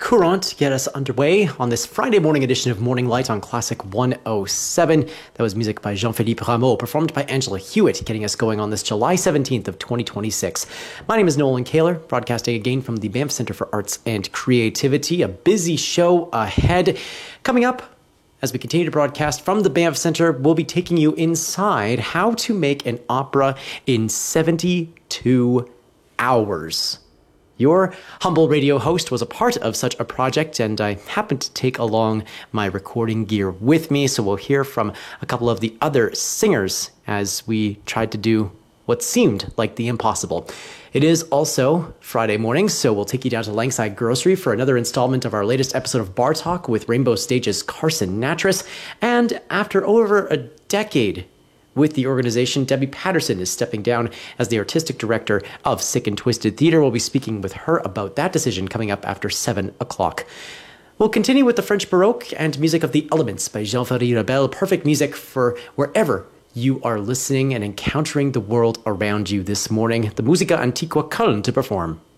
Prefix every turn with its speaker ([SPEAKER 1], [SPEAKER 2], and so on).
[SPEAKER 1] Courant to get us underway on this Friday morning edition of Morning Light on Classic 107. That was music by Jean-Philippe Rameau, performed by Angela Hewitt, getting us going on this July 17th of 2026. My name is Nolan Kaler, broadcasting again from the Banff Centre for Arts and Creativity. A busy show ahead. Coming up, as we continue to broadcast from the Banff Centre, we'll be taking you inside how to make an opera in 72 hours. Your humble radio host was a part of such a project, and I happened to take along my recording gear with me, so we'll hear from a couple of the other singers as we tried to do what seemed like the impossible. It is also Friday morning, so we'll take you down to Langside Grocery for another installment of our latest episode of Bar Talk with Rainbow Stage's Carson Nattrass. And after over a decade with the organization, Debbie Patterson is stepping down as the artistic director of Sick and Twisted Theatre. We'll be speaking with her about that decision coming up after 7 o'clock. We'll continue with the French Baroque and music of the Elements by Jean-Ferry Rebel. Perfect music for wherever you are listening and encountering the world around you this morning. The Musica Antiqua Köln to perform.